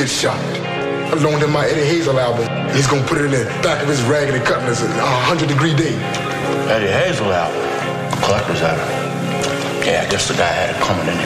get shot. I loaned him my Eddie Hazel album. He's gonna put it in the back of his Raggedy Cutlass, a 100-degree day. Eddie Hazel album? Collector's item. Yeah, I guess the guy had it coming in.